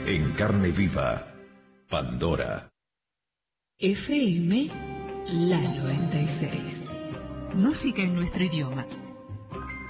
En carne viva, Pandora. FM La 96. Música en nuestro idioma.